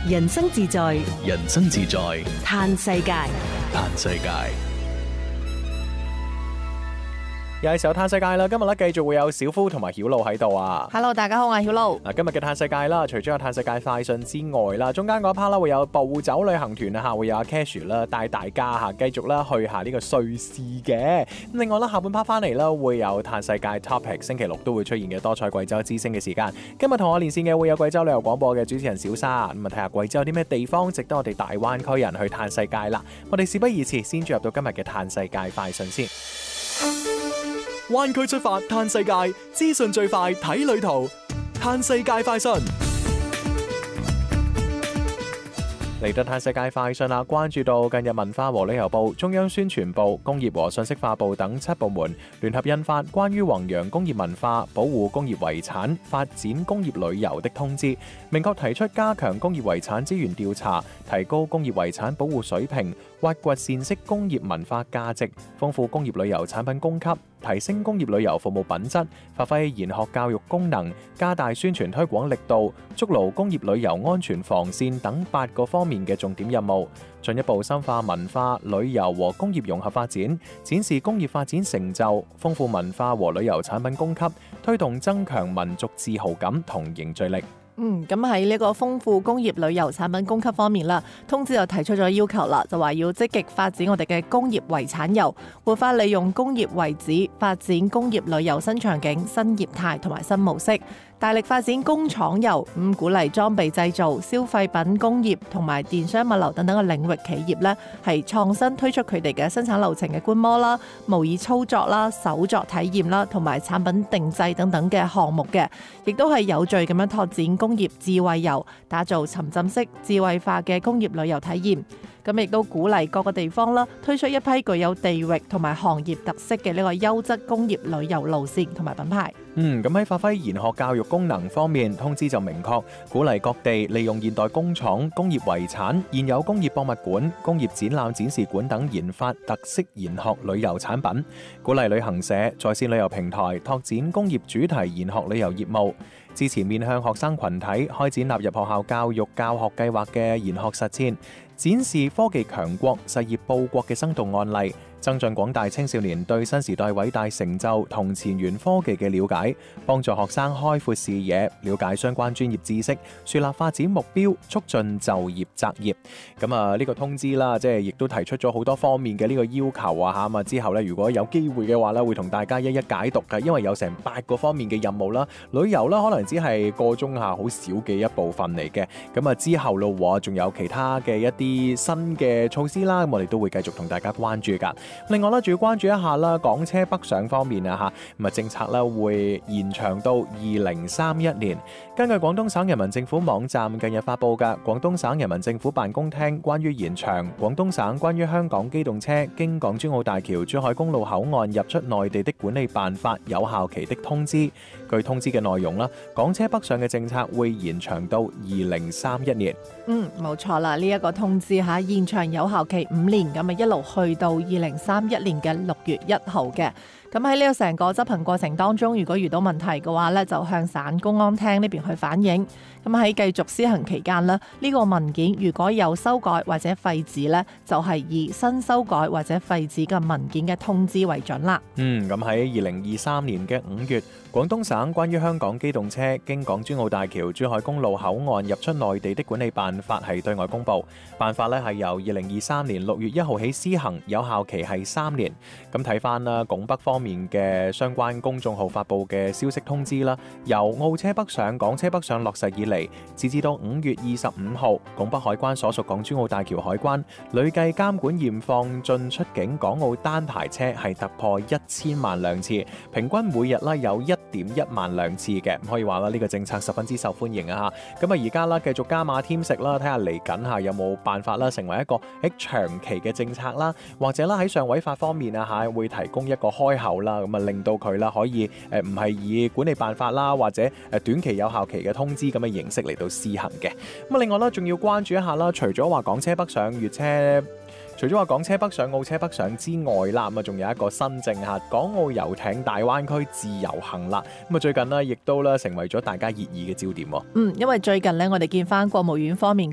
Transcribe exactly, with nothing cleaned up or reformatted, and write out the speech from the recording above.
人生自在， 人生自在， 嘆世界。 嘆世界。 又係時候嘆世界啦！今日咧繼續會有小夫同埋曉露喺度啊。 Hello， 大家好，我係曉露。 嗱，今日嘅嘆世界啦，除咗有嘆世界快訊之外啦，中間嗰一 part 啦會有步走旅行團啊嚇，會有阿 Cash 啦帶大家嚇繼續啦去下呢個瑞士嘅。咁另外啦，下半 part 翻嚟啦會有嘆世界 topic， 星期六都會出現嘅多彩貴州之聲嘅時間。今日同我連線嘅會有貴州旅遊廣播嘅主持人小沙，咁啊睇下貴州有啲咩地方值得我哋大灣區人去嘆世界啦。我哋事不宜遲，先進入到今日嘅嘆世界快訊先。灣區出發嘆世界，資訊最快睇旅途，嘆世界快訊。嚟到嘆世界快訊啦，關注到近日文化和旅遊部、中央宣傳部、工業和信息化部等七部門聯合印發關於弘揚工業文化、保護工業遺產、發展工業旅遊的通知，明確提出加強工業遺產資源調查，提高工業遺產保護水平，挖掘善識工業文化價值，豐富工業旅遊產品供給，提升工業旅遊服務品質，發揮研學教育功能，加大宣傳推廣力度，築牢工業旅遊安全防線等八個方面嘅重點任務，進一步深化文化、旅遊和工業融合發展，展示工業發展成就，豐富文化和旅遊產品供給，推動增強民族自豪感同凝聚力。 嗯，咁喺呢個豐富工業旅遊產品供給方面啦，通知就提出咗要求啦，就話要積極發展我哋嘅工業遺產遊，活化利用工業遺址，發展工業旅遊新場景、新業態同埋新模式，大力發展工廠遊，咁鼓勵裝備製造、消費品工業同埋電商物流等等嘅領域企業呢，係創新推出佢哋嘅生產流程嘅觀摩啦、模擬操作啦、手作體驗啦，同埋產品定製等等嘅項目嘅，亦都係有序咁樣拓展工業智慧遊，打造沉浸式智慧化嘅工業旅遊體驗。咁亦都鼓勵各個地方啦，推出一批具有地域同埋行業特色嘅呢個優質工業旅遊路線同埋品牌。 嗯，咁喺發揮研學教育功能方面，通知就明確鼓勵各地利用現代工廠、工業遺產、現有工業博物館、工業展覽展示館等研發特色研學旅遊產品，鼓勵旅行社、在線旅遊平台拓展工業主題研學旅遊業務，支持面向學生群體開展納入學校教育教學計劃嘅研學實踐，展示科技強國、實業報國嘅生動案例，增進廣大青少年對新時代偉大成就同前沿科技嘅了解，幫助學生開闊視野，了解相關專業知識，樹立發展目標，促進就業擇業。咁啊，呢個通知啦，即係亦都提出咗好多方面嘅呢個要求啊嚇。咁啊之後咧，如果有機會嘅話咧，會同大家一一解讀嘅，因為有成八個方面嘅任務啦。旅遊啦，可能只係個中下好少嘅一部分嚟嘅。咁啊之後咯，仲有其他嘅一啲新嘅措施啦，咁我哋都會繼續同大家關注㗎。另外啦，仲要關注一下啦，港車北上方面啊嚇，咁啊政策咧會延長到二零三一年。根據廣東省人民政府網站近日發布嘅廣東省人民政府辦公廳關於延長廣東省關於香港機動車經港珠澳大橋珠海公路口岸入出內地的管理辦法有效期的通知，據通知嘅內容啦，港車北上嘅政策會延長到二零三一年。 嗯，冇錯啦，呢、這、一個通知嚇延長有效期五年，咁啊一路去到二零三一年嘅六月一號嘅。咁喺呢個成個執行過程當中，如果遇到問題嘅話咧，就向省公安廳呢邊去反映。咁喺繼續施行期間呢，呢、這個文件如果有修改或者廢止呢，就係、是、以新修改或者廢止嘅文件嘅通知為準啦。 嗯，咁喺二零二三年嘅五月，廣東省關於香港機動車經港珠澳大橋珠海公路口岸入出內地的管理辦法係對外公布。辦法咧係由二零二三年六月一號起施行，有效期係三年。咁睇翻啦，拱北方面嘅相關公眾號發布嘅消息通知啦，由澳車北上、港車北上落實以嚟，截至到五月二十五號，拱北海關所屬港珠澳大橋海關累計監管驗放進出境港澳單牌車係突破一千萬輛次，平均每日啦有一點一萬輛次嘅，可以話啦呢個政策十分之受歡迎啊嚇。咁啊而家啦繼續加碼添食啦，睇下嚟緊下有冇辦法啦成為一個喺長期嘅政策啦，或者啦喺上位法方面啊嚇會提供一個開口啦，咁啊令到佢啦可以誒唔係以管理辦法啦或者誒短期有效期嘅通知咁嘅形式嚟到施行嘅。咁啊另外啦仲要關注一下啦，除咗話港車北上粵車。除咗話港車北上、澳車北上之外啦，咁啊仲有一個新政嚇，港澳遊艇大灣區自由行啦。咁啊最近呢，亦都咧成為咗大家熱議嘅焦點喎。 嗯，因為最近咧，我哋見翻國務院方面